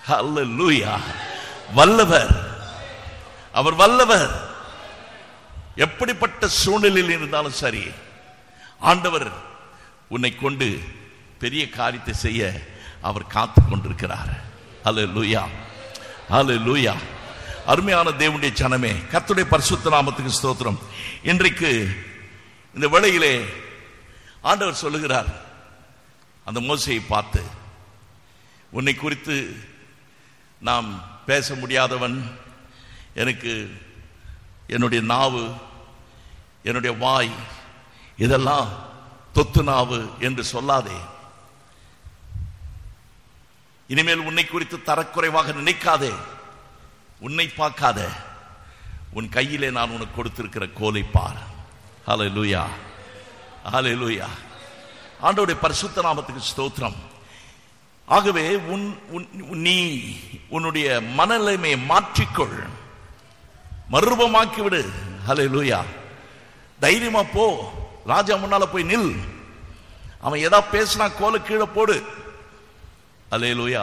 ஹல்லேலூயா. வல்லவர், அவர் வல்லவர். எப்படிப்பட்ட சூழ்நிலையில் இருந்தாலும் சரி, ஆண்டவர் உன்னை கொண்டு பெரிய காரியத்தை செய்ய அவர் காத்து கொண்டிருக்கிறார். ஹல்லேலூயா, ஹல்லேலூயா. அருமையான தேவனுடைய ஜனமே, கர்த்தருடைய பரிசுத்த நாமத்துக்கு ஸ்தோத்திரம். இன்றைக்கு இந்த வேளையிலே ஆண்டவர் சொல்லுகிறார், அந்த மோசேயை பார்த்து, உன்னை குறித்து நாம் பேச முடியாதவன், எனக்கு என்னுடைய நாவு, என்னுடைய வாய் இதெல்லாம் தொத்து நாவு என்று சொல்லாதே. இனிமேல் உன்னை குறித்து தரக்குறைவாக நினைக்காதே. உன்னை பார்க்காத, உன் கையிலே நான் உனக்கு கொடுத்திருக்கிற கோலை பார். ஹல்லேலூயா, ஹல்லேலூயா. ஆண்டவருடைய பரிசுத்த நாமத்துக்கு ஸ்தோத்திரம். ஆகவே நீ உன்னுடைய மனநிலைமையை மாற்றிக்கொள், மறுரூபமாக்கி விடு. ஹல்லேலூயா. தைரியமா போ, ராஜா முன்னால போய் நில். அவன் ஏதா பேசினா கோலை கீழே போடு. ஹல்லேலூயா.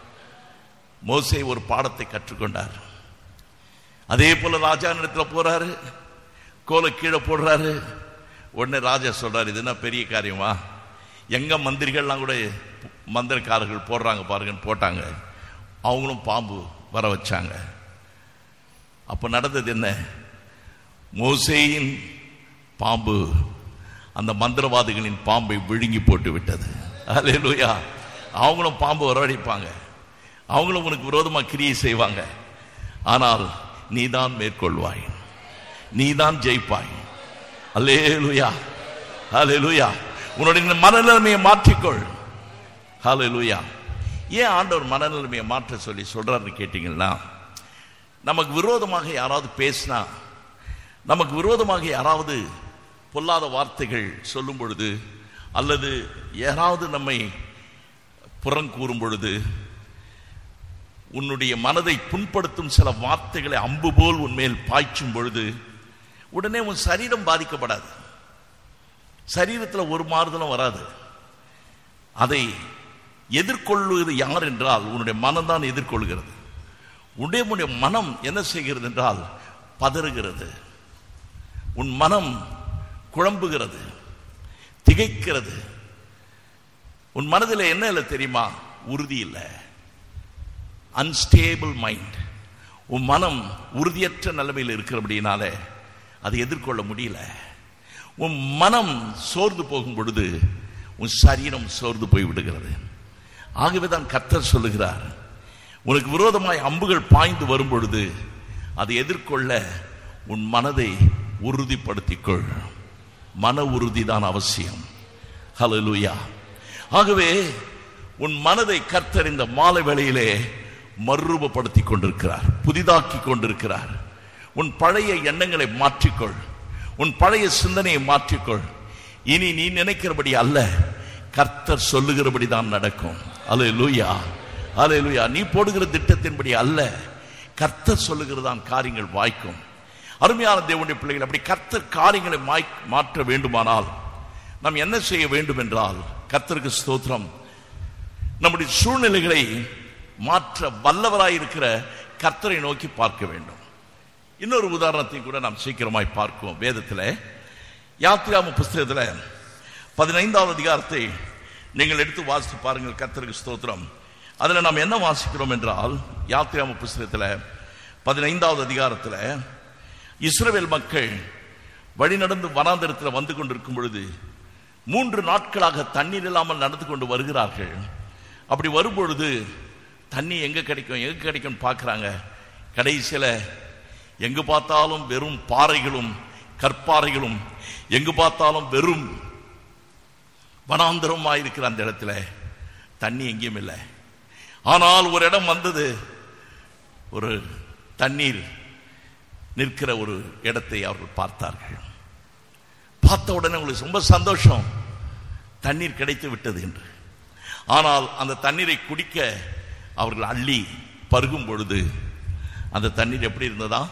மோசே ஒரு பாடத்தை கற்றுக்கொண்டார். அதே போல ராஜா இடத்துல போறாரு, கோலை கீழே போடுறாரு. உடனே ராஜா சொல்றாரு, இது என்ன பெரிய காரியமா? எங்க மந்திரிகள்லாம் கூட மந்திரக்காரர்கள் போடுறாங்க பாருங்கன்னு போட்டாங்க. அவங்களும் பாம்பு வர வச்சாங்க. அப்ப நடந்தது என்ன? மோசேயின் பாம்பு அந்த மந்திரவாதிகளின் பாம்பை விழுங்கி போட்டு விட்டது. ஹல்லேலூயா. அவங்களும் பாம்பு வரவழைப்பாங்க, அவங்களும் உனக்கு விரோதமாக கிரியை செய்வாங்க. ஆனால் நீதான் மேற்கொள்வாய், நீதான் ஜெயிப்பாய். ஹல்லேலூயா, ஹல்லேலூயா. உன்னுடைய மனநிலைமையை மாற்றிக்கொள். ஹல்லேலூயா. ஏன் ஆண்டவர் மனநிலைமையை மாற்ற சொல்லி சொல்றாருன்னு கேட்டீங்கன்னா, நமக்கு விரோதமாக யாராவது பேசினா, நமக்கு விரோதமாக யாராவது பொல்லாத வார்த்தைகள் சொல்லும் பொழுது, அல்லது யாராவது நம்மை புறங்கூறும் பொழுது, உன்னுடைய மனதை புண்படுத்தும் சில வார்த்தைகளை அம்பு போல் உன்மேல் பாய்ச்சும் பொழுது, உடனே உன் சரீரம் பாதிக்கப்படாது, சரீரத்தில் ஒரு மாறுதலும் வராது. அதை எதிர்கொள்வது யார் என்றால் உன்னுடைய மனம்தான் எதிர்கொள்கிறது. உன்னுடைய மனம் என்ன செய்கிறது என்றால் பதறுகிறது. உன் மனம் குழம்புகிறது, திகைக்கிறது. உன் மனதில் என்ன இல்லை தெரியுமா? உறுதி இல்லை, அன்ஸ்டேபிள் மைண்ட். உன் மனம் உறுதியற்ற நிலைமையில் இருக்கிறபடினால அதை எதிர்கொள்ள முடியல. உன் மனம் சோர்ந்து போகும் பொழுது உன் சரீரம் சோர்ந்து போய் விடுகிறது. ஆகவேதான் கர்த்தர் சொல்லுகிறார், உனக்கு விரோதமாய் அம்புகள் பாய்ந்து வரும் பொழுது அதை எதிர்கொள்ள உன் மனதை உறுதிப்படுத்திக்கொள். மன உறுதி தான் அவசியம். ஹல்லேலூயா. ஆகவே உன் மனதை கர்த்தர் இந்த மாலை வேளையிலே மறுரூபப்படுத்திக் கொண்டிருக்கிறார், புதிதாக்கி கொண்டிருக்கிறார். உன் பழைய எண்ணங்களை மாற்றிக்கொள், உன் பழைய சிந்தனையை மாற்றிக்கொள். இனி நீ நினைக்கிறபடி அல்ல, கர்த்தர் சொல்லுகிறபடி தான் நடக்கும். ஹல்லேலூயா, ஹல்லேலூயா. நீ போடுகிற திட்டத்தின்படி அல்ல, கர்த்தர் சொல்லுகிறதான் காரியங்கள் வாய்க்கும். அருமையான தேவனுடைய பிள்ளைகள், அப்படி கர்த்தர் காரியங்களை மாற்ற வேண்டுமானால் நாம் என்ன செய்ய வேண்டும் என்றால், கர்த்தருக்கு ஸ்தோத்திரம், நம்முடைய சூழ்நிலைகளை மாற்ற வல்லவராயிருக்கிற கர்த்தரை நோக்கி பார்க்க வேண்டும். இன்னொரு உதாரணத்தை கூட நாம் சீக்கிரமாய் பார்க்குவோம். வேதத்தில் யாத்திராகம புஸ்தகத்தில் 15வது அதிகாரத்தை நீங்கள் எடுத்து வாசித்து பாருங்கள். கர்த்தருக்கு ஸ்தோத்திரம். அதில் நாம் என்ன வாசிக்கிறோம் என்றால், யாத்திராகம புஸ்தகத்தில் 15வது அதிகாரத்தில் இஸ்ரவேல் மக்கள் வழிநடந்து வனாந்தரத்தில் வந்து கொண்டிருக்கும் பொழுது 3 நாட்களாக தண்ணீர் இல்லாமல் நடந்து கொண்டு வருகிறார்கள். அப்படி வரும்பொழுது தண்ணி எங்கே கிடைக்கும் பார்க்குறாங்க. கடைசியில் எங்கு பார்த்தாலும் வெறும் பாறைகளும் கற்பாறைகளும், எங்கு பார்த்தாலும் வெறும் வனாந்தரமாக இருக்கிற அந்த இடத்துல தண்ணி எங்கேயும் இல்லை. ஆனால் ஒரு இடம் வந்தது, ஒரு தண்ணீர் நிற்கிற ஒரு இடத்தை அவர்கள் பார்த்தார்கள். பார்த்த உடனே உங்களுக்கு ரொம்ப சந்தோஷம், தண்ணீர் கிடைத்து விட்டது என்று. ஆனால் அந்த தண்ணீரை குடிக்க அவர்கள் அள்ளி பருகும் பொழுது அந்த தண்ணீர் எப்படி இருந்ததா?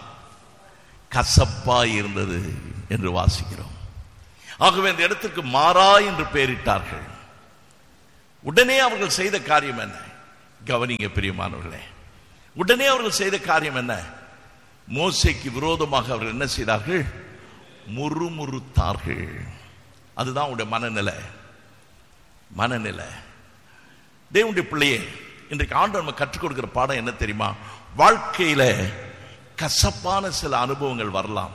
கசப்பாய் இருந்தது என்று வாசிக்கிறோம். ஆகவே அந்த இடத்திற்கு மாறா என்று பெயரிட்டார்கள். உடனே அவர்கள் செய்த காரியம் என்ன? கவனிங்க பிரியமானவர்களே, உடனே அவர்கள் செய்த காரியம் என்ன? மோசேக்கு விரோதமாக அவர்கள் என்ன செய்தார்கள்? முறுமுறுத்தார்கள். அதுதான் உடைய மனநிலை. தேவனுடைய பிள்ளையே, இன்றைக்கு ஆண்டவர் நம்ம கற்றுக் கொடுக்கிற பாடம் என்ன தெரியுமா? வாழ்க்கையில கசப்பான சில அனுபவங்கள் வரலாம்.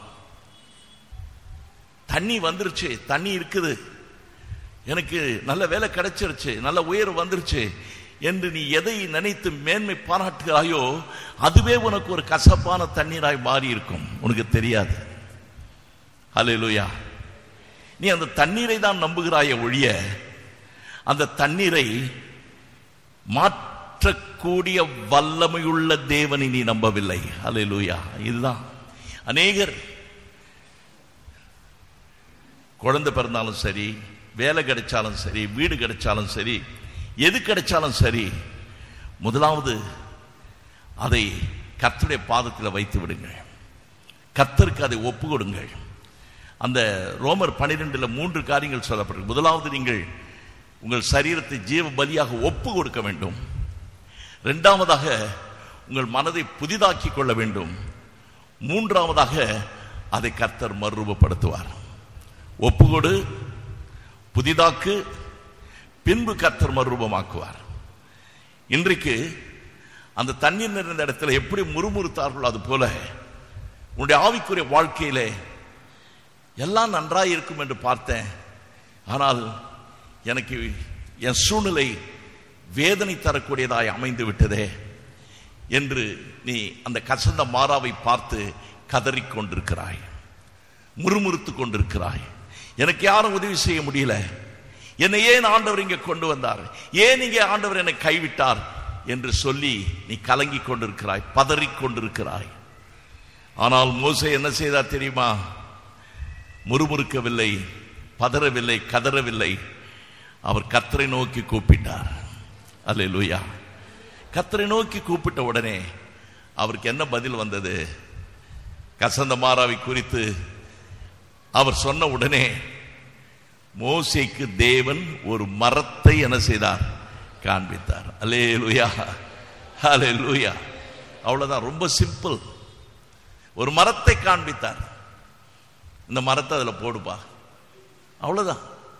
தண்ணி வந்துருச்சு, தண்ணி இருக்குது, எனக்கு நல்ல வேலை கிடைச்சிருச்சு, நல்ல உயர்வு வந்துருச்சு என்று நீ எதை நினைத்து மேன்மை பாராட்டுகிறாயோ அதுவே உனக்கு ஒரு கசப்பான தண்ணீராய் மாறி இருக்கும், உனக்கு தெரியாது. ஹல்லேலூயா. நீ அந்த தண்ணீரை தான் நம்புகிறாயே ஒழிய அந்த தண்ணீரை மாற்றக்கூடிய வல்லமையுள்ள தேவனை நீ நம்பவில்லை. ஹல்லேலூயா. இதுதான் அநேகர் குழந்தை பிறந்தாலும் சரி, வேலை கிடைச்சாலும் சரி, வீடு கிடைச்சாலும் சரி, எது கிடைச்சாலும் சரி, முதலாவது அதை கர்த்தருடைய பாதத்தில் வைத்து விடுங்கள். கர்த்தருக்கு அதை ஒப்பு கொடுங்கள். அந்த ரோமர் 12 3 காரியங்கள் சொல்லப்பட்டிருக்கு. முதலாவது, நீங்கள் உங்கள் சரீரத்தை ஜீவ பலியாக ஒப்பு கொடுக்க வேண்டும். இரண்டாவதாக, உங்கள் மனதை புதிதாக்கி கொள்ள வேண்டும். மூன்றாவதாக, அதை கர்த்தர் மறுரூபப்படுத்துவார். ஒப்புக்கொடு, புதிதாக்கு, பின்பு கர்த்தர் மறுரூபமாக்குவார். இன்றைக்கு அந்த தண்ணீர் நிறைந்த இடத்துல எப்படி முறுமுறுத்தார்களோ அது போல உன்னுடைய ஆவிக்குரிய வாழ்க்கையிலே எல்லாம் நன்றாய் இருக்கும் என்று பார்த்தேன், ஆனால் எனக்கு என் சூழ்நிலை வேதனை தரக்கூடியதாய் அமைந்து விட்டதே என்று நீ அந்த கசந்த மாறாவை பார்த்து கதறிக்கொண்டிருக்கிறாய், முறுமுறுத்து கொண்டிருக்கிறாய். எனக்கு யாரும் உதவி செய்ய முடியல, என்னை ஏன் ஆண்டவர் இங்கே கொண்டு வந்தார், ஏன் இங்கே ஆண்டவர் என்னை கைவிட்டார் என்று சொல்லி நீ கலங்கி கொண்டிருக்கிறாய், பதறிக் கொண்டிருக்கிறாய். ஆனால் மோசே என்ன செய்தார் தெரியுமா? முறுமுறுக்கவில்லை, பதறவில்லை, கதறவில்லை. அவர் கர்த்தரை நோக்கி கூப்பிட்டார். அல்லேலூயா. கர்த்தரை நோக்கி கூப்பிட்ட உடனே அவருக்கு என்ன பதில் வந்தது? கசந்த மாறாவை குறித்து அவர் சொன்ன உடனே மோசேக்கு தேவன் ஒரு மரத்தை என்ன செய்தார்? காண்பித்தார். அல்லேலூயா, அல்லேலூயா. அவ்வளவுதான், ரொம்ப சிம்பிள். ஒரு மரத்தை காண்பித்தார். இந்த மரத்தை அதுல போடுப்பா, அவ்வளவுதான்.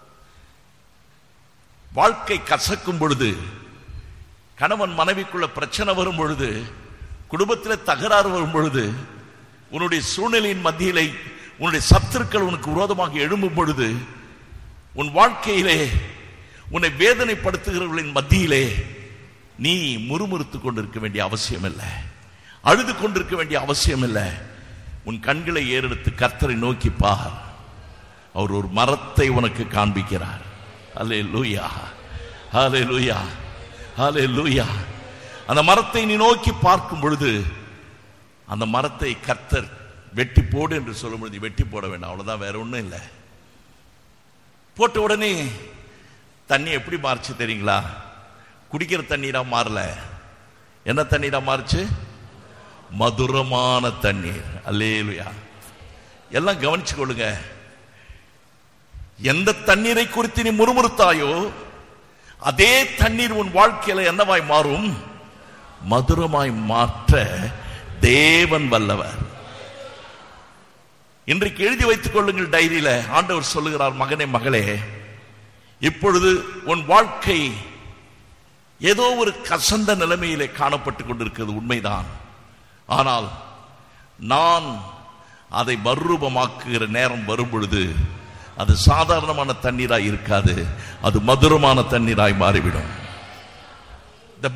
வாழ்க்கை கசக்கும் பொழுது, கணவன் மனைவிக்குள்ள பிரச்சனை வரும் பொழுது, குடும்பத்தில் தகராறு வரும் பொழுது, உன்னுடைய சூழ்நிலையின் மத்தியிலே உன்னுடைய சத்துருக்கள் உனக்கு விரோதமாக எழும்பும் பொழுது, உன் வாழ்க்கையிலே உன்னை வேதனைப்படுத்துகிறவர்களின் மத்தியிலே நீ முறுமுறுத்துக் கொண்டிருக்க வேண்டிய அவசியம் இல்லை, அழுது கொண்டிருக்க வேண்டிய அவசியம் இல்லை. உன் கண்களை ஏறெடுத்து கர்த்தரை நோக்கி பார். அவர் ஒரு மரத்தை உனக்கு காண்பிக்கிறார். அல்லேலூயா, அல்லேலூயா, அல்லேலூயா. அந்த மரத்தை நீ நோக்கி பார்க்கும் பொழுது அந்த மரத்தை கர்த்தர் வெட்டி போடு என்று சொல்லும் பொழுது வெட்டி போட வேண்டாம், அவ்வளவுதான், வேற ஒண்ணும் இல்லை. போட்ட உடனே தண்ணி எப்படி மாறுச்சு தெரியுங்களா? குடிக்கிற தண்ணீரா மாறல. என்ன தண்ணீரா மாறுச்சு? மதுரமான தண்ணீர். அல்லேலூயா. எல்லாம் கவனிச்சு கொள்ளுங்க. எந்த தண்ணீரை குறித்து நீ முறுமுறுத்தாயோ அதே தண்ணீர் உன் வாழ்க்கையில என்னவாய் மாறும்? மதுரமாய் மாற்ற தேவன் வல்லவர். இன்றைக்கு எழுதி வைத்துக் கொள்ளுங்கள் டைரியில. ஆண்டவர் சொல்லுகிறார், மகனே மகளே, இப்பொழுது உன் வாழ்க்கை ஏதோ ஒரு கசந்த நிலைமையிலே காணப்பட்டுக் கொண்டிருக்கிறது, உண்மைதான். ஆனால் நான் அதை மறுரூபமாக்குகிற நேரம் வரும் பொழுது அது சாதாரணமான தண்ணீராய் இருக்காது, அது மதுரமான தண்ணீராய் மாறிவிடும். the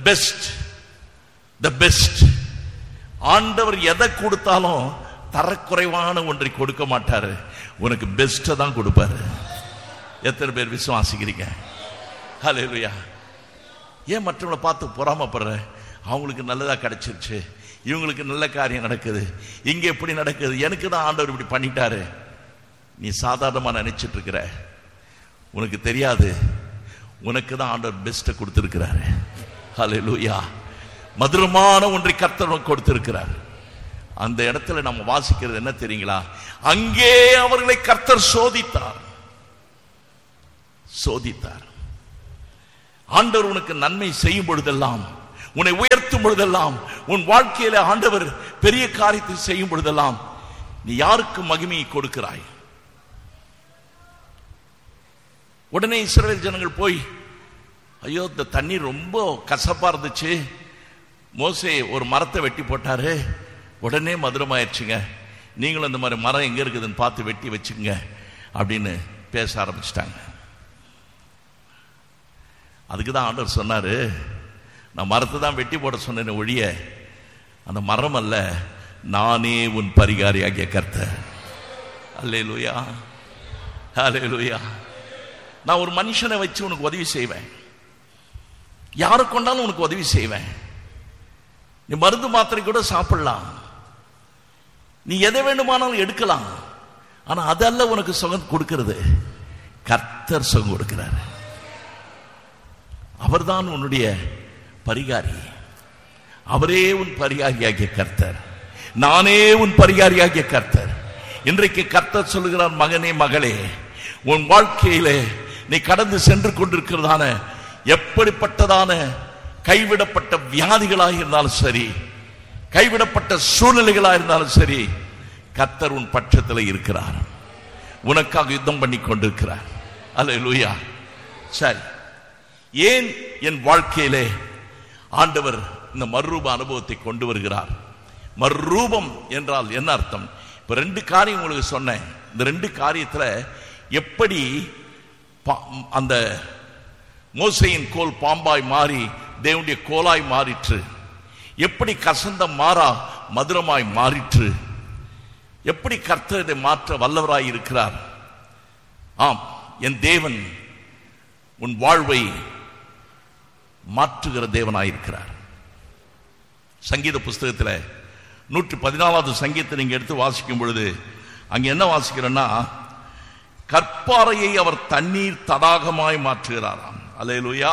best. ஆண்டவர் எதை கொடுத்தாலும் தரக்குறைவான ஒன்றை கொடுக்க மாட்டாரு, உனக்கு பெஸ்ட தான் கொடுப்பாரு. எத்தனை பேர் விசுவாசிக்கிறீங்க? ஹல்லேலூயா. ஏன் மற்றவங்களை பார்த்து பொறாமப்படுற? அவங்களுக்கு நல்லதா கிடைச்சிருச்சு, இவங்களுக்கு நல்ல காரியம் நடக்குது, இங்க எப்படி நடக்குது, எனக்கு தான் ஆண்டவர் இப்படி பண்ணிட்டாரு. நீ சாதாரணமா நினைச்சிட்டு இருக்கிற, உனக்கு தெரியாது, உனக்கு தான் ஆண்டவர் பெஸ்ட கொடுத்திருக்கிறாரு. ஹல்லேலூயா. மதுரமான ஒன்றை கர்த்தர் கொடுத்திருக்கிறார். அந்த இடத்துல நம்ம வாசிக்கிறது என்ன தெரியுங்களா? அங்கே அவர்களை கர்த்தர் சோதித்தார். ஆண்டவர் உனக்கு நன்மை செய்யும் பொழுதெல்லாம் உன்னை உயர்த்தும் பொழுதெல்லாம், உன் வாழ்க்கையில ஆண்டவர் பெரிய காரியத்தை செய்யும் பொழுதெல்லாம் நீ யாருக்கு மகிமையை கொடுக்கிறாய்? உடனே இஸ்ரவேல் ஜனங்கள் போய், ஐயோ இந்த தண்ணீர் ரொம்ப கசப்பா இருந்துச்சு, மோசே ஒரு மரத்தை வெட்டி போட்டாரு, உடனே மதுரமாயிடுச்சுங்க, நீங்களும் இந்த மாதிரி மரம் எங்க இருக்குதுன்னு பார்த்து வெட்டி வச்சுங்க அப்படின்னு பேச ஆரம்பிச்சிட்டாங்க. அதுக்கு தான் ஆண்டவர் சொன்னாரு, நான் மரத்தை தான் வெட்டி போட சொன்னேன் ஒழிய அந்த மரம் அல்ல, நானே உன் பரிகாரியாகிய கர்த்தர். அல்லேலூயா, அல்லேலூயா. நான் ஒரு மனுஷனை வச்சு உனக்கு உதவி செய்வேன், யாரு கொண்டாலும் உனக்கு உதவி செய்வேன். நீ மருந்து மாத்திரை கூட சாப்பிடலாம், நீ எதை வேண்டுமானாலும் எடுக்கலாம், ஆனா அதல்ல உனக்கு சுகம் கொடுக்கிறது, கர்த்தர் சுகம் கொடுக்கிறார். அவர்தான் உன்னுடைய பரிகாரி, அவரே உன் பரிகாரியாகிய கர்த்தர், நானே உன் பரிகாரியாகிய கர்த்தர். இன்றைக்கு கர்த்தர் சொல்லுகிறார், மகனே மகளே, உன் வாழ்க்கையிலே நீ கடந்து சென்று கொண்டிருக்கிறதான எப்படிப்பட்டதான கைவிடப்பட்ட வியாதிகளாக இருந்தாலும் சரி, கைவிடப்பட்ட சூழ்நிலைகளாக இருந்தாலும் சரி, கர்த்தர் உன் பட்சத்தில் இருக்கிறார், உனக்காக யுத்தம் பண்ணி கொண்டிருக்கிறார். அல்லேலூயா. சரி, ஏன் என் வாழ்க்கையிலே ஆண்டவர் இந்த மறுரூப அனுபவத்தை கொண்டு வருகிறார்? மறுரூபம் என்றால் என்ன அர்த்தம்? இப்ப 2 காரியம் உங்களுக்கு சொன்னேன். இந்த 2 காரியத்துல எப்படி அந்த மோசையின் கோல் பாம்பாய் மாறி தேவனுடைய கோலாய் மாறிற்று, எப்படி கசந்த மாறா மதுரமாய் மாறிற்று, எப்படி கர்த்தர் இதை மாற்ற வல்லவராய் இருக்கிறார். ஆம், என் தேவன் உன் வாழ்வை மாற்றுகிற தேவனாயிருக்கிறார். சங்கீத புஸ்தகத்தில் 114வது சங்கீதத்தை நீங்க எடுத்து வாசிக்கும் பொழுது அங்க என்ன வாசிக்கிறேன்னா, கற்பாறையை அவர் தண்ணீர் தடாகமாய் மாற்றுகிறாராம். அல்லேலூயா.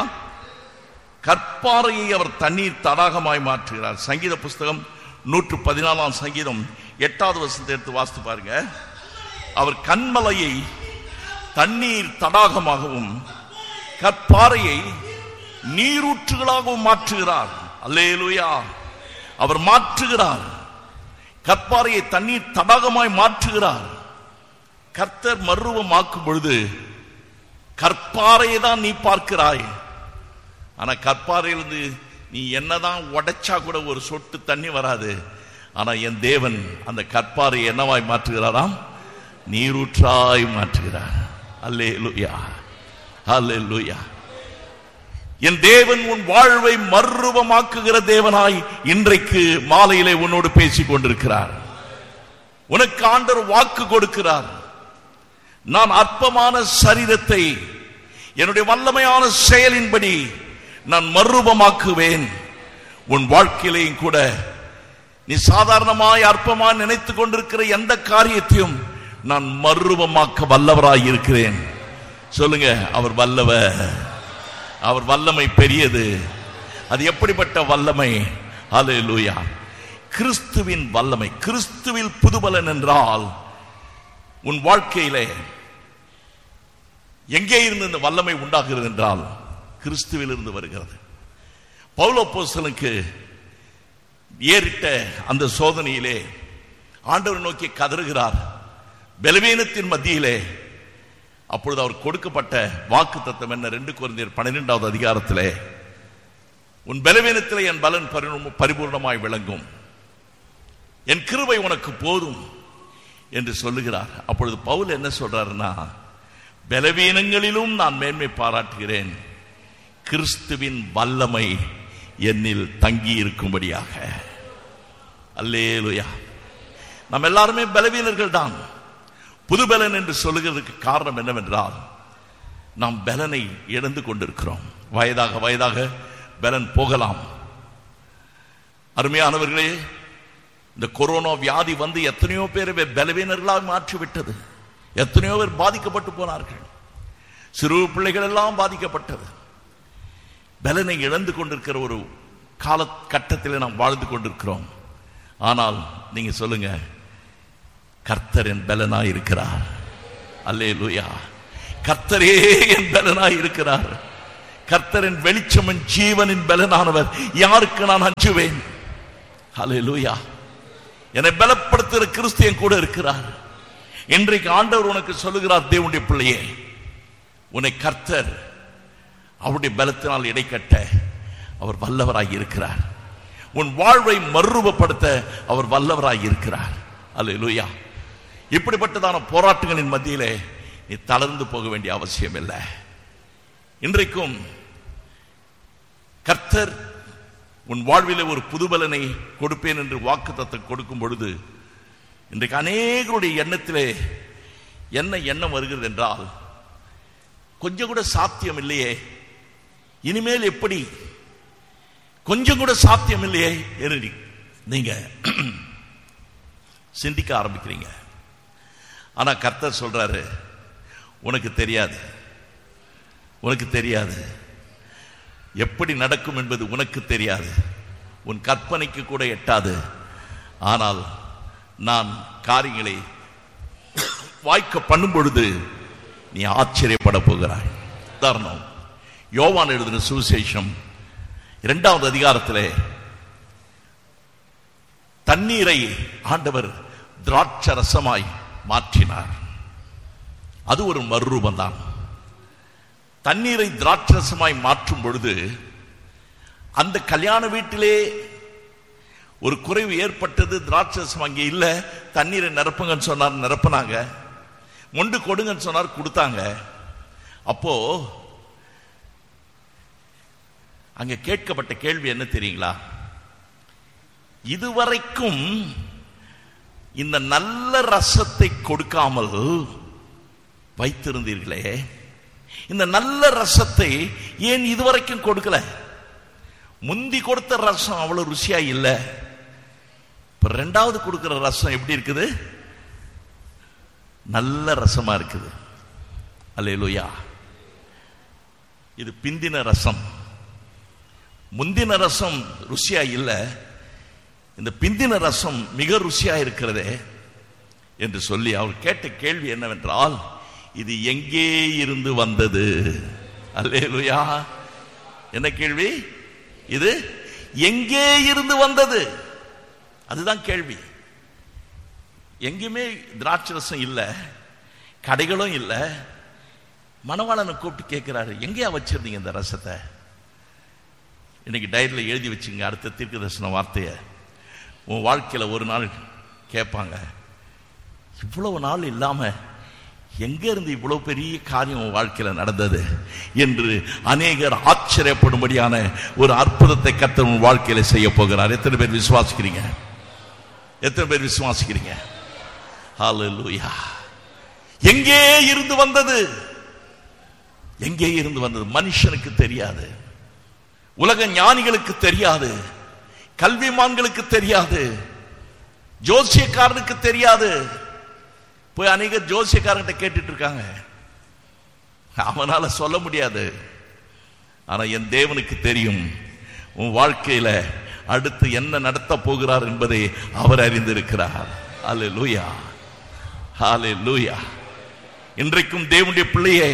கற்பாறையை அவர் தண்ணீர் தடாகமாய் மாற்றுகிறார். சங்கீத புஸ்தகம் 114ஆம் சங்கீதம் 8வது வசனத்தை எடுத்து வாசித்து பாருங்க. அவர் கன்மலையை தண்ணீர் தடாகமாகவும் கற்பாறையை நீரூற்றுகளாகவும் மாற்றுகிறார். அல்லேலூயா. அவர் மாற்றுகிறார், கற்பாறையை தண்ணீர் தடாகமாய் மாற்றுகிறார். கர்த்தர் மறுரூபமாக்கும் பொழுது கற்பாறையை தான் நீ பார்க்கிறாய், ஆனா கற்பாறையிலிருந்து நீ என்னதான் உடைச்சா கூட ஒரு சொட்டு தண்ணி வராது. ஆனா என் தேவன் அந்த கற்பாறையை என்னவாய் மாற்றுகிறாராம்? நீரூற்றாய் மாற்றுகிறார். அல்லேலூயா, அல்லேலூயா. என் தேவன் உன் வாழ்வை மறுரூபமாக்குகிற தேவனாய் இன்றைக்கு மாலையிலே உன்னோடு பேசிக் கொண்டிருக்கிறார். உனக்கு ஆண்டவர் வாக்கு கொடுக்கிறார். நான் அற்பமான சரீரத்தை என்னுடைய வல்லமையான செயலின்படி நான் மறுரூபமாக்குவேன். உன் வாழ்க்கையிலேயும் கூட நீ சாதாரணமாய் அற்பமாய் நினைத்துக் கொண்டிருக்கிற எந்த காரியத்தையும் நான் மறுரூபமாக்க வல்லவராய் இருக்கிறேன். சொல்லுங்க, அவர் வல்லவர், அவர் வல்லமை பெரியது. அது எப்படிப்பட்ட வல்லமை? அல்லேலூயா. கிறிஸ்துவின் வல்லமை. கிறிஸ்துவில் புதுபலன் என்றால் உன் வாழ்க்கையிலே எங்கே இருந்து இந்த வல்லமை உண்டாகிறது என்றால் கிறிஸ்துவில் இருந்து வருகிறது. பவுல் அப்போஸ்தலனுக்கு ஏறிட்ட அந்த சோதனையிலே ஆண்டவர் நோக்கி கதறுகிறார், பலவீனத்தின் மத்தியிலே. அப்பொழுது அவர் கொடுக்கப்பட்ட வாக்கு தத்தம் என்ன? 2 கொரிந்தியர் 12வது அதிகாரத்திலே, உன் பலவீனத்திலே என் பலன் பரிபூர்ணமாய் விளங்கும், என் கிருபை உனக்கு போதும் என்று சொல்லுகிறார். அப்பொழுது பவுல் என்ன சொல்றாருன்னா, பலவீனங்களிலும் நான் மேன்மை பாராட்டுகிறேன், கிறிஸ்துவின் வல்லமை என்னில் தங்கி இருக்கும்படியாக. அல்லேலூயா. நாம் எல்லாருமே பலவீனர்கள் தான். புதுபலன் என்று சொல்லுகிறதுக்கு காரணம் என்னவென்றால், நாம் பலனை இழந்து கொண்டிருக்கிறோம். வயதாக வயதாக பலன் போகலாம். அருமையானவர்களே, இந்த கொரோனா வியாதி வந்து எத்தனையோ பேர் பலவீனர்களாக மாற்றிவிட்டது. எத்தனையோ பேர் பாதிக்கப்பட்டு போனார்கள். சிறு பிள்ளைகள் எல்லாம் பாதிக்கப்பட்டது. பலனை இழந்து கொண்டிருக்கிற ஒரு காலகட்டத்தில் நாம் வாழ்ந்து கொண்டிருக்கிறோம். ஆனால் நீங்க சொல்லுங்க, கர்த்தர் என் பலனாய் இருக்கிறார். அல்லேலூயா. கர்த்தரே என் பலனாய் இருக்கிறார். கர்த்தரின் வெளிச்சமின் ஜீவனின் பலனானவர், யாருக்கு நான் அஞ்சுவேன்? ஹல்லேலூயா. என்னை பலப்படுத்துகிற கிறிஸ்து என் கூட இருக்கிறார். இன்றைக்கு ஆண்டவர் உனக்கு சொல்லுகிறார், தேவனுடைய பிள்ளையே, உன்னை கர்த்தர் அவருடைய பலத்தினால் இடைக்கட்ட அவர் வல்லவராய் இருக்கிறார். உன் வாழ்வை மறுரூபப்படுத்த அவர் வல்லவராய் இருக்கிறார். ஹல்லேலூயா. இப்படிப்பட்டதான போராட்டங்களின் மத்தியிலே நீ தளர்ந்து போக வேண்டிய அவசியம் இல்லை. இன்றைக்கும் கர்த்தர் உன் வாழ்விலே ஒரு புதுபலனை கொடுப்பேன் என்று வாக்குத்தத்தம் கொடுக்கும் பொழுது, இன்றைக்கு அநேகருடைய எண்ணத்திலே என்ன எண்ணம் வருகிறது என்றால், கொஞ்சம் கூட சாத்தியம் இல்லையே, இனிமேல் எப்படி, கொஞ்சம் கூட சாத்தியம் இல்லையே என்று நீங்க சிந்திக்க ஆரம்பிக்கிறீங்க. ஆனா கர்த்தர் சொல்றாரு, உனக்கு தெரியாது, உனக்கு தெரியாது, எப்படி நடக்கும் என்பது உனக்கு தெரியாது, உன் கற்பனைக்கு கூட எட்டாது. ஆனால் நான் காரியங்களை வாய்க்க பண்ணும் பொழுது நீ ஆச்சரியப்பட போகிறாய். உதாரணம், யோவான் எழுதின சுவிசேஷம் 2வது அதிகாரத்திலே தண்ணீரை ஆண்டவர் திராட்சை ரசமாய் மாற்றினார். அது ஒரு மறுரூபம் தான். தண்ணீரை திராட்சரசமாய் மாற்றும் பொழுது அந்த கல்யாண வீட்டிலே ஒரு குறைவு ஏற்பட்டது. திராட்சரசம் அங்கே இல்லை, தண்ணீரை நிரப்புங்கன்னு சொன்னார், நிரப்புனாங்க. மொண்டு கொடுங்கன்னு சொன்னார், கொடுத்தாங்க. அப்போ அங்க கேட்கப்பட்ட கேள்வி என்ன தெரியுங்களா? இதுவரைக்கும் இந்த நல்ல ரசத்தை கொடுக்காமல் வைத்திருந்தீர்களே, இந்த நல்ல ரசத்தை ஏன் இதுவரைக்கும் கொடுக்கல? முந்தி கொடுத்த ரசம் அவ்வளவு ருசியா இல்ல, இப்ப 2வது கொடுக்கிற ரசம் எப்படி இருக்குது? நல்ல ரசமா இருக்குது. அல்லேலூயா. இது பிந்தின ரசம். முந்தின ரசம் ருசியா இல்ல, இந்த பிந்தின ரசம் மிக ருசியா இருக்கிறதே என்று சொல்லி அவர் கேட்ட கேள்வி என்னவென்றால், இது எங்கே இருந்து வந்தது? அல்லேலூயா. என்ன கேள்வி? இது எங்கே இருந்து வந்தது? அதுதான் கேள்வி. எங்கேயுமே திராட்சரசம் இல்ல, கடைகளும் இல்ல. மணவாளனை கூப்பிட்டு கேட்கிறாரு, எங்கேயா வச்சிருந்தீங்க இந்த ரசத்தை? இன்னைக்கு டைரியில் எழுதி வச்சுங்க, அடுத்த தீர்க்க தரிசன வார்த்தைய உன் வாழ்க்கையில் ஒரு நாள் கேட்பாங்க, இவ்வளவு நாள் இல்லாம எங்க இருந்து இவ்வளவு பெரிய காரியம் உன் வாழ்க்கையில நடந்தது என்று அநேகர் ஆச்சரியப்படும்படியான ஒரு அற்புதத்தை கர்த்தர் உன் வாழ்க்கையில செய்ய போகிறார். எத்தனை பேர் விசுவாசிக்கிறீங்க? எத்தனை பேர் விசுவாசிக்கிறீங்க? ஹல்லேலூயா. எங்கே இருந்து வந்தது? எங்கே இருந்து வந்தது? மனுஷனுக்கு தெரியாது, உலக ஞானிகளுக்கு தெரியாது, கல்விமான்களுக்கு தெரியாது, ஜோசியக்காரனுக்கு தெரியாது. போய் அநேகர் ஜோசியக்காரன்கிட்ட கேட்டுட்டு இருக்காங்க, அவனால சொல்ல முடியாது. ஆனா என் தேவனுக்கு தெரியும், உன் வாழ்க்கையில அடுத்து என்ன நடத்த போகிறார் என்பதை அவர் அறிந்திருக்கிறார். ஹல்லேலூயா, ஹல்லேலூயா. இன்றைக்கும் தேவனுடைய பிள்ளையே,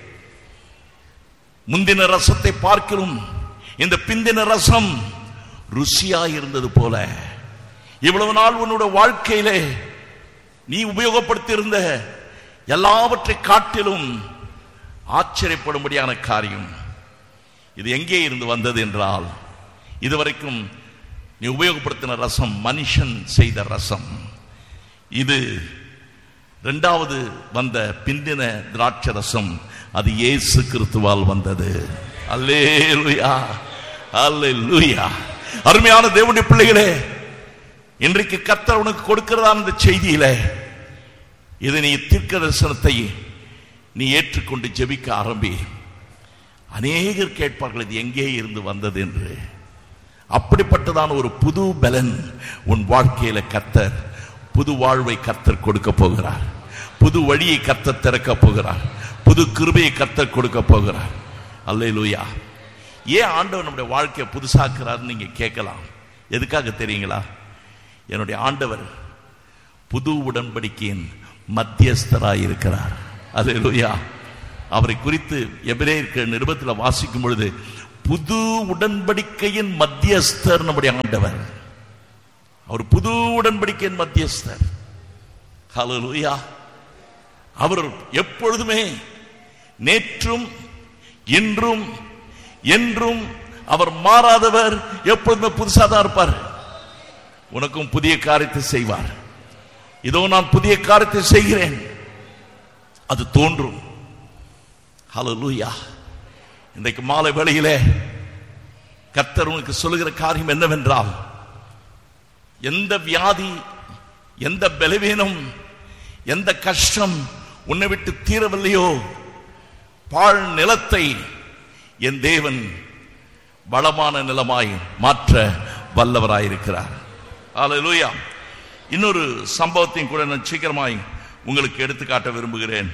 முந்தின ரசத்தை பார்க்கிறோம், இந்த பிந்தின ரசம் ருசியா இருந்தது போல இவ்வளவு நாள் உன்னுடைய வாழ்க்கையிலே நீ உபயோகப்படுத்தி இருந்த எல்லாவற்றை காட்டிலும் ஆச்சரியப்படும்படியான காரியம் இது எங்கே இருந்து வந்தது என்றால், இதுவரைக்கும் நீ உபயோகப்படுத்தின ரசம் மனுஷன் செய்த ரசம். இது 2வது வந்த பிந்தின திராட்சை ரசம், அது இயேசு கிறிஸ்துவால் வந்தது. அல்லேலூயா, அல்லேலூயா. அருமையான தேவனுடைய பிள்ளைகளே, இன்றைக்கு கர்த்தர் உனக்கு கொடுக்கிறதா இந்த செய்தியில இது நீ தீர்க்க தரிசனத்தை நீ ஏற்றுக்கொண்டு ஜெபிக்க ஆரம்பி. அநேகர் கேட்பார்கள், இது எங்கே இருந்து வந்தது என்று. அப்படிப்பட்டதான ஒரு புது பலன் உன் வாழ்க்கையில கர்த்தர், புது வாழ்வை கர்த்தர் கொடுக்க போகிறார், புது வழியை கர்த்தர் திறக்க போகிறார், புது கிருபையை கர்த்தர் கொடுக்க போகிறார். அல்லேலூயா. ஏன் ஆண்டவர் நம்முடைய வாழ்க்கையை புதுசாக்குறாருன்னு நீங்க கேட்கலாம். எதுக்காக தெரியுங்களா? என்னுடைய ஆண்டவர் புது உடன்படிக்கையின் மத்தியஸ்தராய் இருக்கிறார். அல்லேலூயா. அவரை குறித்து எபிரேயர் நிருபத்தில் வாசிக்கும் பொழுது புது உடன்படிக்கையின் மத்தியஸ்தர் நம்முடைய ஆண்டவர். அவர் புது உடன்படிக்கையின் மத்தியஸ்தர். ஹல்லேலூயா. அவர் எப்பொழுதுமே நேற்றும் இன்றும் என்றும் அவர் மாறாதவர். எப்பொழுதுமே புதுசாக தான் இருப்பார். உனக்கும் புதிய காரியத்தை செய்வார். இதோ நான் புதிய காரியத்தை செய்கிறேன், அது தோன்றும். ஹல்லேலூயா. இன்றைக்கு மாலை வேளையிலே கர்த்தர் உனக்கு சொல்லுகிற காரியம் என்னவென்றால், எந்த வியாதி, எந்த பலவீனம், எந்த கஷ்டம் உன்னை விட்டு தீரவில்லையோ, பாழ் நிலத்தை என் தேவன் வளமான நிலமாய் மாற்ற வல்லவராயிருக்கிறார். ஹல்லேலூயா. இன்னொரு சம்பவத்தையும் கூட நான் சீக்கிரமாய் உங்களுக்கு எடுத்துக்காட்ட விரும்புகிறேன்.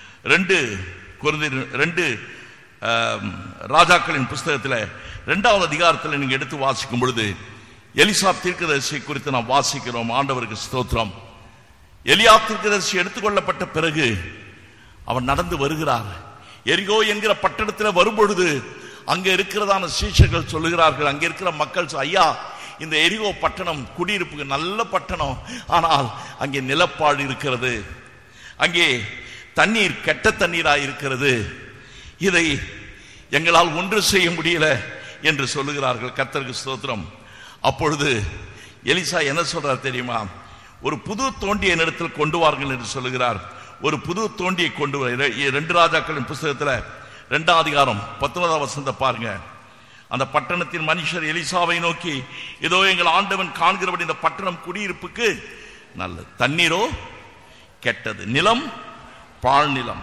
2 ராஜாக்களின் புஸ்தகத்தில் 2வது அதிகாரத்தில் நீங்க எடுத்து வாசிக்கும் பொழுது எலிசா தீர்க்கதரிசி குறித்து நாம் வாசிக்கிறோம். ஆண்டவருக்கு ஸ்தோத்திரம். எலியா தீர்க்கதரிசி எடுத்துக்கொள்ளப்பட்ட பிறகு அவன் நடந்து வருகிறார். எரிகோ என்கிற பட்டணத்தில் வரும்பொழுது அங்க இருக்கிறதான சீஷர்கள் சொல்லுகிறார்கள், அங்க இருக்கிற மக்கள், ஐயா, இந்த எரிகோ பட்டணம் குடியிருப்புக்கு நல்ல பட்டணம், ஆனால் அங்கே நிலப்பாடு இருக்கிறது, அங்கே தண்ணீர் கெட்ட தண்ணீராக இருக்கிறது, இதை எங்களால் ஒன்று செய்ய முடியல என்று சொல்லுகிறார்கள். கர்த்தருக்கு ஸ்தோத்திரம். அப்பொழுது எலிசா என்ன சொல்றார் தெரியுமா? ஒரு புது தோண்டியை என்னிடத்தில் கொண்டு வார்கள் என்று சொல்லுகிறார். ஒரு புது தோண்டியை கொண்டு 2 ராஜாக்களின் புஸ்தகத்தில் 2ஆம் அதிகாரம் 19ஆம் வசனத்தை பாருங்க. அந்த பட்டணத்தின் மனுஷர் எலிசாவை நோக்கி, இதோ எங்கள் ஆண்டவன் காண்கிறபடி இந்த பட்டணம் குடியிருப்புக்கு நல்லது, தண்ணீரோ கெட்டது, நிலம் பாழ் நிலம்.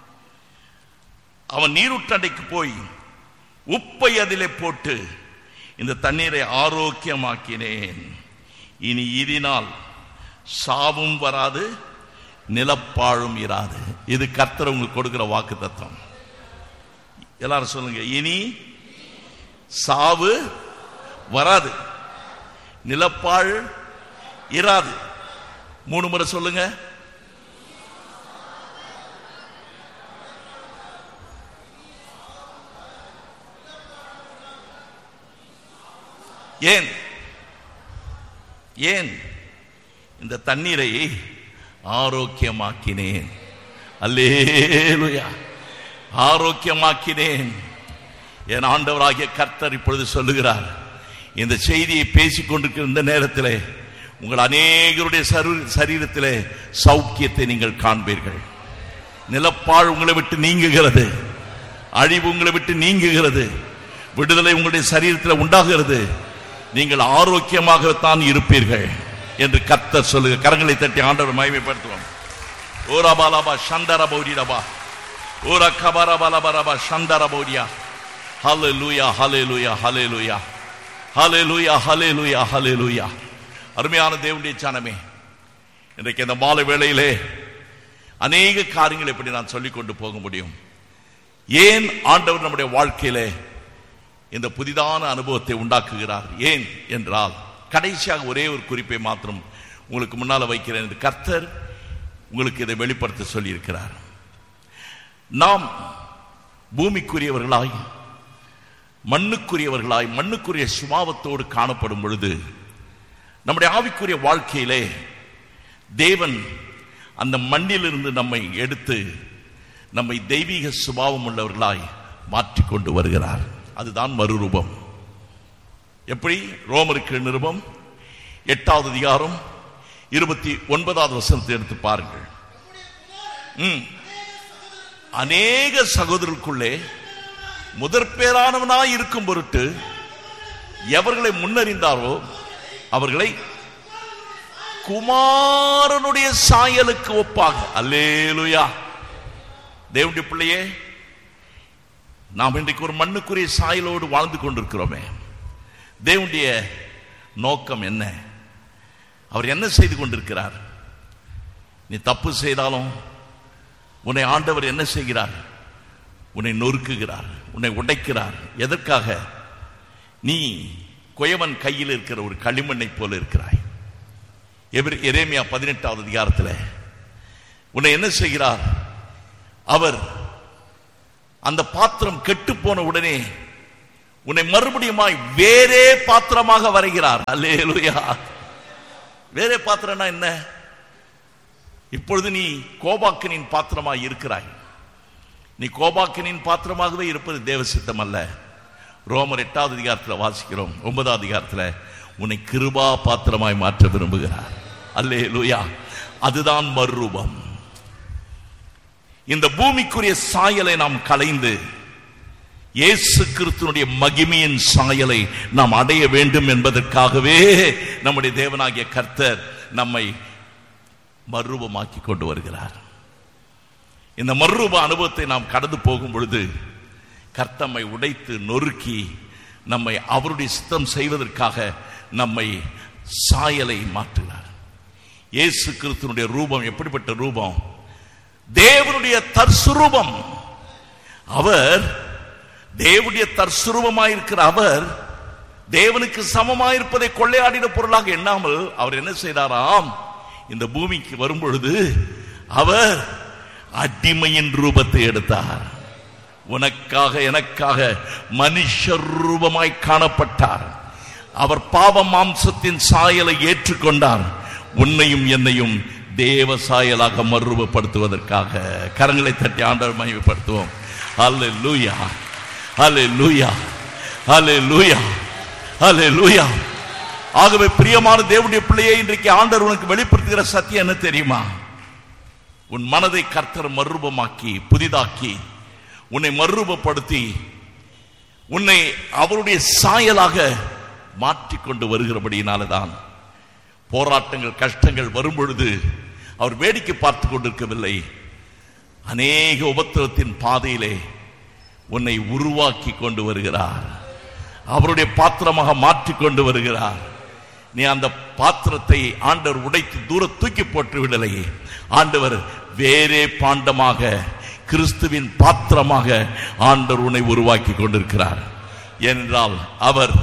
அவன் நீருற்றண்டைக்கு போய் உப்பை அதிலே போட்டு இந்த தண்ணீரை ஆரோக்கியமாக்கினேன், இனி இதனால் சாவும் வராது, நிலப்பாழும் இராது. இது கர்த்தர் உங்களுக்கு கொடுக்கிற வாக்கு தத்துவம். எல்லாரும் சொல்லுங்க, இனி சாவு வராது, நிலப்பாழ் இராது. 3 முறை சொல்லுங்க. ஏன்? ஏன்? இந்த தண்ணீரை ஆரோக்கியமாக்கினேன். அல்லேலூயா. ஆரோக்கியமாக்கினேன். என் ஆண்டவராகிய கர்த்தர் இப்பொழுது சொல்லுகிறார், இந்த செய்தியை பேசிக் கொண்டிருக்கிற இந்த நேரத்தில் உங்கள் அநேகருடைய சரீரத்திலே சௌக்கியத்தை நீங்கள் காண்பீர்கள். நிலப்பாழ் உங்களை விட்டு நீங்குகிறது, அழிவு உங்களை விட்டு நீங்குகிறது, விடுதலை உங்களுடைய சரீரத்தில் உண்டாகிறது. நீங்கள் ஆரோக்கியமாகத்தான் இருப்பீர்கள் என்று கர்த்தர் சொல்லுங்க. கரங்களை தட்டி ஆண்டவர் மகிமைப்படுத்துவோம். ஓரா பாலாபா சந்தரா பௌரிடபா, ஓரா கபாரா பாலாபரபா சந்தரா பௌரியா. ஹல்லேலூயா, ஹல்லேலூயா, ஹல்லேலூயா, ஹல்லேலூயா, ஹல்லேலூயா, ஹல்லேலூயா. அருமையான தேவனுடைய ஜனமே, இன்றைக்கு இந்த மாலை வேளையிலே அநேக காரியங்களை எப்படி நான் சொல்லிக் கொண்டு போக முடியும்? ஏன் ஆண்டவர் நம்முடைய வாழ்க்கையிலே இந்த புதிதான அனுபவத்தை உண்டாக்குகிறார்? ஏன் என்றால், கடைசியாக ஒரே ஒரு குறிப்பை மாத்திரம் உங்களுக்கு முன்னால் வைக்கிறேன். கர்த்தர் உங்களுக்கு இதை வெளிப்படுத்த சொல்லி இருக்கிறார். நாம் பூமிக்குரியவர்களாய், மண்ணுக்குரியவர்களாய், மண்ணுக்குரிய சுபாவத்தோடு காணப்படும் பொழுது நம்முடைய ஆவிக்குரிய வாழ்க்கையிலே தேவன் அந்த மண்ணிலிருந்து நம்மை எடுத்து நம்மை தெய்வீக சுபாவம் உள்ளவர்களாய் மாற்றிக்கொண்டு வருகிறார். அதுதான் மறுரூபம். எப்படி? ரோமருக்கு நிருபம் 8ஆம் அதிகாரம் 29ஆவது வசனத்தை எடுத்து பாருங்கள். அநேக சகோதரர்களுக்குள்ளே முதற்பேரானவனாய் இருக்கும் பொருட்டு எவர்களை முன்னறிந்தாரோ அவர்களை குமாரனுடைய சாயலுக்கு ஒப்பாக. அல்லேலூயா. தேவனுடைய பிள்ளையே, நாம் இன்றைக்கு ஒரு மண்ணுக்குரிய சாயலோடு வாழ்ந்து கொண்டிருக்கிறோமே. தேவனுடைய நோக்கம் என்ன? அவர் என்ன செய்து கொண்டிருக்கிறார்? நீ தப்பு செய்தாலும் உன்னை ஆண்டவர் என்ன செய்கிறார்? உன்னை நொறுக்குகிறார், உன்னை உடைக்கிறார். எதற்காக? நீ குயவன் கையில் இருக்கிற ஒரு களிமண்ணை போல இருக்கிறாய். எரேமியா 18ஆவது அதிகாரத்தில் உன்னை என்ன செய்கிறார்? அவர் அந்த பாத்திரம் கெட்டு போன உடனே உன்னை மறுபடியுமாய் வேறே பாத்திரமாக வரைகிறார். அல்லேலூயா. வேறே பாத்திரம்னா என்ன? இப்பொழுது நீ கோபாக்கினின் பாத்திரமாய் இருக்கிறாய். நீ கோபாக்கினின் பாத்திரமாகவே இருப்பது தேவ சித்தம் அல்ல. ரோமர் 8வது அதிகாரத்தில் வாசிக்கிறோம். 9வது அதிகாரத்தில் உன்னை கிருபா பாத்திரமாய் மாற்ற விரும்புகிறார். அல்லேலூயா. அதுதான் மறுரூபம். இந்த பூமிக்குரிய சாயலை நாம் களைந்து இயேசு கிறிஸ்துவினுடைய மகிமையின் சாயலை நாம் அடைய வேண்டும் என்பதற்காகவே நம்முடைய தேவனாகிய கர்த்தர் நம்மை மறுரூபமாக்கி கொண்டு வருகிறார். இந்த மறுரூப அனுபவத்தை நாம் கடந்து போகும் பொழுது கர்த்தம்மை உடைத்து நொறுக்கி நம்மை அவருடைய சித்தம் செய்வதற்காக நம்மை சாயலை மாற்றுகிறார். இயேசு கிறிஸ்துவினுடைய ரூபம் எப்படிப்பட்ட ரூபம்? தேவனுடைய தற்சுரூபம். அவர் தேவனுடைய தற்சுரூபமாயிருக்கிற அவர் தேவனுக்கு சமமாயிருப்பதை கொள்ளையாடின பொருளாக எண்ணாமல் அவர் என்ன செய்தாராம்? இந்த பூமிக்கு வரும் பொழுது அவர் அடிமையின் ரூபத்தை எடுத்தார். உனக்காக எனக்காக மனுஷ ரூபமாய் காணப்பட்டார். அவர் பாவ மாம்சத்தின் சாயலை ஏற்றுக்கொண்டார். உன்னையும் என்னையும் தேவ சாயலாக மறுரூபப்படுத்துவதற்காக. கரங்களை தட்டி ஆண்டவர் மகிமைப்படுத்துவோம். அல்லேலூயா, அல்லேலூயா, அல்லேலூயா, அல்லேலூயா. ஆகவே பிரியமான தேவனுடைய பிள்ளையை இன்றைக்கு ஆண்டவர் உனக்கு வெளிப்படுத்துகிற சத்தியம் என்ன தெரியுமா? உன் மனதை கர்த்தர் மறுரூபமாக்கி புதிதாக்கி உன்னை மறுரூபப்படுத்தி உன்னை அவருடைய சாயலாக மாற்றிக்கொண்டு வருகிறபடியினால்தான் போராட்டங்கள் கஷ்டங்கள் வரும் பொழுது அவர் வேடிக்கை பார்த்து கொண்டிருக்கவில்லை. அநேக உபத்திரத்தின் பாதையிலே உன்னை உருவாக்கி கொண்டு வருகிறார். அவருடைய பாத்திரமாக மாற்றிக்கொண்டு வருகிறார். நீ அந்த பாத்திரத்தை ஆண்டவர் உடைத்து தூர தூக்கி போட்டு விடலை. ஆண்டவர் வேறே பாண்டமாக கிறிஸ்துவின் பாத்திரமாக ஆண்டவர் உன்னை உருவாக்கி கொண்டிருக்கிறார். ஏனென்றால் அவர்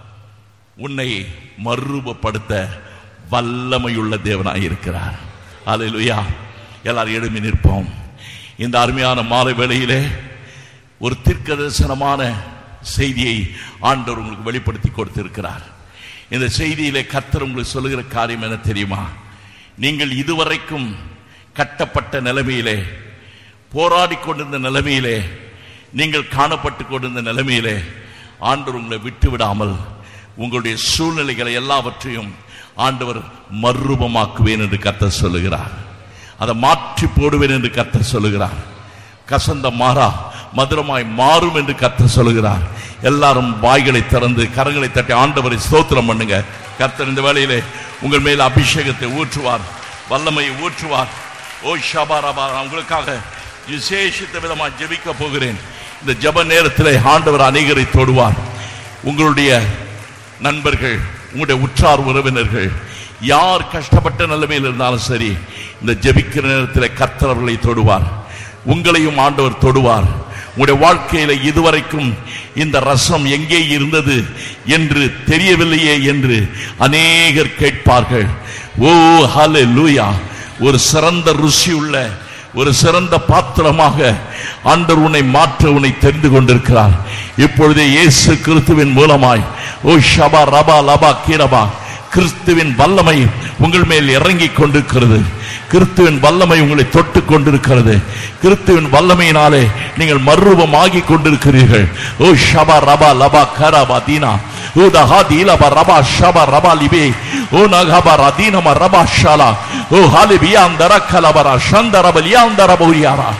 உன்னை மறுரூபப்படுத்த வல்லமையுள்ள தேவனாய் இருக்கிறார். அல்லேலூயா. எல்லாரும் எழும்பி நிற்போம். இந்த அருமையான மாலை வேளையிலே ஒரு தீர்க்கதரிசனமான செய்தியை ஆண்டவர் உங்களுக்கு வெளிப்படுத்தி கொடுத்திருக்கிறார். இந்த செய்தியிலே கர்த்தர் உங்களுக்கு சொல்லுகிற காரியம் என்ன தெரியுமா? நீங்கள் இதுவரைக்கும் கட்டப்பட்ட நிலைமையிலே, போராடி கொண்டிருந்த நிலைமையிலே, நீங்கள் காணப்பட்டு கொண்டிருந்த நிலைமையிலே ஆண்டவர் உங்களை விட்டு விடாமல் உங்களுடைய சூழ்நிலைகளை எல்லாவற்றையும் ஆண்டவர் மறுரூபமாக்குவேன் என்று கர்த்தர் சொல்லுகிறார். அதை மாற்றி போடுவேன் என்று கர்த்தர் சொல்லுகிறார். கசந்த மாறா மதுரமாய் மாறும் என்று கர்த்தர் சொல்லுகிறார். எல்லாரும் வாய்களை திறந்து கரங்களை தட்டி ஆண்டவரை ஸ்தோத்திரம் பண்ணுங்க. கர்த்தர் இந்த வேளையிலே உங்கள் மேல் அபிஷேகத்தை ஊற்றுவார், வல்லமையை ஊற்றுவார். ஓ ஷபாரபா, உங்களுக்காக விசேஷித்த விதமாக ஜெபிக்க போகிறேன். இந்த ஜெப நேரத்தில் ஆண்டவர் அநேகரை தொடுவார். உங்களுடைய நண்பர்கள், உங்களுடைய உற்றார் உறவினர்கள் யார் கஷ்டப்பட்ட நிலைமையில் இருந்தாலும் சரி, இந்த ஜெபிக்கிற நேரத்தில் கர்த்தர் அவர்களை தொடுவார். உங்களையும் ஆண்டவர் தொடுவார். உங்களுடைய வாழ்க்கையில இதுவரைக்கும் இந்த ரசம் எங்கே இருந்தது என்று தெரியவில்லையே என்று அநேகர் கேட்பார்கள். ஓ ஹல்லேலூயா. ஒரு சிறந்த ருசி உள்ள ஒரு சிறந்த பாத்திரமாக ஆண்டவர் உன்னை மாற்ற உன்னை தெரிந்து கொண்டிருக்கிறார். இப்பொழுதே இயேசு கிறிஸ்துவின் மூலமாய் ஓ ஷபா ரபா லபா கீரபா கிறிஸ்துவின் வல்லமை உங்கள் மேல் இறங்கி கொண்டிருக்கிறது. கிறிஸ்துவின் வல்லமை உங்களை தொட்டு கொண்டிருக்கிறது. கிறிஸ்துவின் வல்லமையினாலே நீங்கள் மறுரூபமாகி கொண்டிருக்கிறீர்கள். ஓ ஷபா ரபா லபா கரபா தீனா ஓ தஹாதீலபா ரபா ஷபா ரபா லிபே ஓ நகபா ரதீனமா ரபா ஷாலா ஓ ஹாலிபியா அந்தரக்கலபரா ஷந்தரபலியா அந்தரபூரியாரா.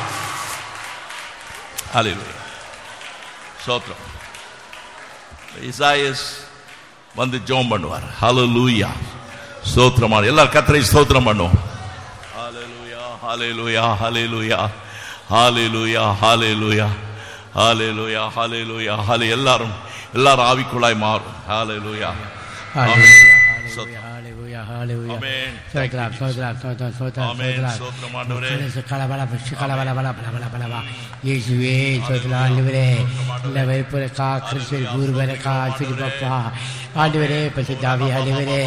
ஹல்லேலூயா. ஸ்தோத்திரம். இசாயாஸ் வந்து ஜெபம் பண்ணுவார். ஹல்லேலூயா. ஸ்தோத்திரமான எல்லாரும் கர்த்தரை ஸ்தோத்திரம் பண்ணுவோம். ஹல்லேலூயா, ஹல்லேலூயா, ஹல்லேலூயா, ஹல்லேலூயா, ஹல்லேலூயா, ஹல்லேலூயா, ஹல்லேலூயா, ஹல்லேலூயா. எல்லாரும் ஆவிக்குள்ளாய் மாறும். ஹல்லேலூயா. ஸ்தோத்திரம். ஹalleluya ஹalleluya ஆமென். ஸ்தோத்திரம் ஸ்தோத்திரம் ஸ்தோத்திரம் ஸ்தோத்திரம் ஆமென். ஸ்தோத்திரம் ஸ்தோத்திரம் ஆண்டவரே. இயேசுவே ஸ்தோத்திரம் ஆண்டவரே. இந்த வைப்புரக்கா கிறிஸ்துவின் பூர்வரக்கா சிறுபப்பா ஆண்டவரே பசுதாவி ஆண்டவரே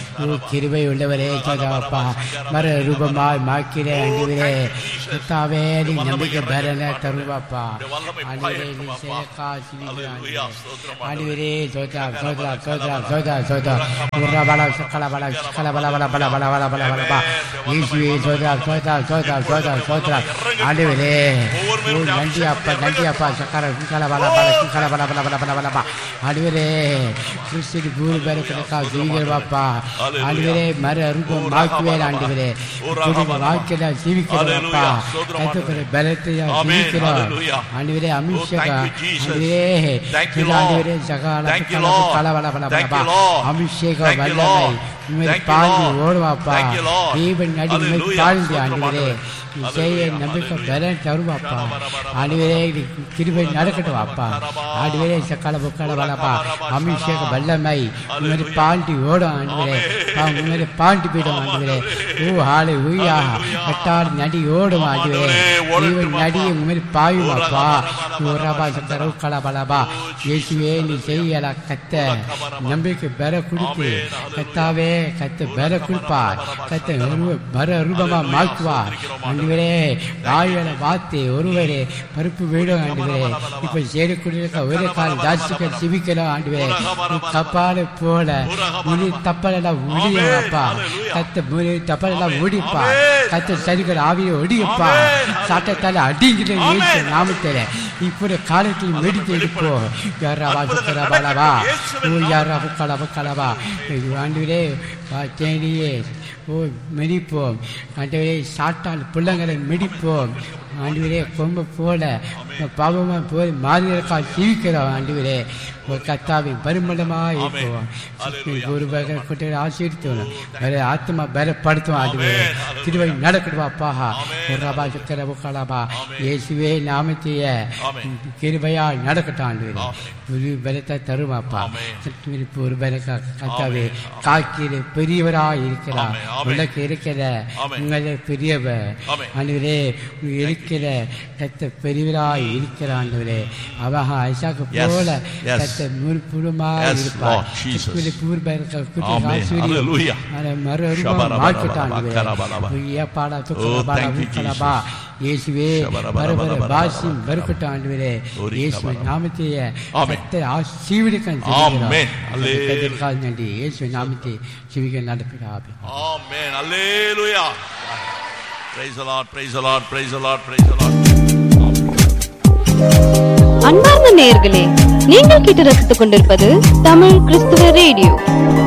கிருபை உள்ளவரே சோதப்பா மர ரூபமாய் மாக்கிறே ஆண்டவரே கர்த்தாவே நீ நம்பிக்கை பரன தருவாப்பா ஆண்டவரே நீ சேகா சிவிக்கிறாய் ஆண்டவரே ஸ்தோத்திரம் ஸ்தோத்திரம் ஸ்தோத்திரம் ஸ்தோத்திரம் ஸ்தோத்திரம் உரபல சகலபல சகலபல பல பல பல பல பல பல பல இயேசுவே ஸ்தோத்திரம் ஸ்தோத்திரம் ஸ்தோத்திரம் ஸ்தோத்திரம் ஸ்தோத்திரம் ஆண்டவரே நன்றி அப்பா சக்கர கலபல பல கலபல பல பல பல பல பல ஆண்டவரே கிறிஸ்து பூர்வரக்கா ஜீவிக்கிறவாப்பா ஆண்டவரே மர ரூபம் மாக்குவே ஆண்டவரே வாக்கில ஜீவிக்கிறவாப்பா கத்துக்கிற பலத்தையா ஜீவிக்கிறோம் ஆண்டவரே அபிஷேக ஆண்டவரே ஆண்டவரே சகல கலபல பல பல பல அபிஷேக வல்லமை உண்மை பாழ்ந்து ஓடுவாப்பா தீபன் நடி உண்மை பாழ்ந்து ஆண்டவரே செய்ய நம்பிக்கை பலன் தருவாப்பா ஆண்டவரே கிருபை நடக்கட்டும் அப்பா ஆண்டவரே சக்கல புக்கல வளப்பா அபிஷேக வல்லமை உண்மை பாண்டி ஓடும் ஆண்டவரே உண்மை பாண்டி போயிடும் ஆண்டவரே ஓ ஹாலே ஊயா கட்டால் நடி ஓடும் ஆண்டவரே தீபன் நடி உண்மை பாயுமாப்பா ரபா சக்கர கல பலபா இயேசுவே நீ செய்யல கத்த நம்பிக்கை பெற கொடுத்து கத்தாவே கத்த பெற கொடுப்பா கத்த பர ரூபமா மாக்குவார் ஆண்டவரே வாயுல வார்த்தை ஒருவரே பருப்பு வீடும் ஆண்டவரே இப்ப சேரக்கூடிய ஒரே கால ஜாஸ்திகள் சிவிக்கலாம் ஆண்டவரே கப்பால போல முடி தப்பலெல்லாம் முடியப்பா கத்த முடி தப்பலெல்லாம் முடிப்பா கத்த சரிகள் ஆவியை ஒடியப்பா சாட்டத்தால அடிங்கிற நாமத்தில இப்படி காலத்தில் மெடித்து எடுப்போ யாரா சுக்கரபலவா ஓ யாரா கலபா ஆண்டவரே தேனியே ஓ மெடிப்போம் ஆண்டவரே சாட்டால் பிள்ளைங்களை மெடிப்போம் ஆண்டவரே கொம்ப போல பாவமா போய் மாதிரிக்கா ஜீவிக்கிறோம் ஆண்டவரே ஒரு கத்தாவை பரிமளமாக இருப்போம் ஒரு குட்டை ஆசீர்த்தோம் வேற ஆத்மா பலப்படுத்தும் ஆண்டவரே திருவை நடக்கடுவாப்பா ஒரு ரபா சுக்கர கலபா இயேசுவே நாமத்தைய கிருபையா நடக்கட்டும் ஆண்டவரே ஒரு பலத்தை தருவாப்பா ஒரு பலக்கா கத்தாவே காக்கிற பெரியவராக இருக்கிறார் உனக்கு இருக்கிற உங்களை பெரியவர் ஆண்டவரே இருக்கிற கத்த பெரியவராய் இருக்கிற ஆண்டவரே அவக ஐசாக்கு போல கத்த முழுப்புறமாய் இருப்பார் இயேசுவே பரபர பாசிம் பருக்கட்ட ஆண்டவரே இயேசுவை நாமத்தைய கத்த ஆசீர்வதிக்க நன்றி இயேசுவை நாமத்தை சிவிக்க நடப்பிடாது. ஆமென். அல்லேலூயா. Praise the Lord, praise the Lord, praise the Lord, praise the Lord. அன்பார்ந்த நேயர்களே, நீங்கள் கேட்டு ரசித்துக் கொண்டிருப்பது தமிழ் கிறிஸ்துவ ரேடியோ.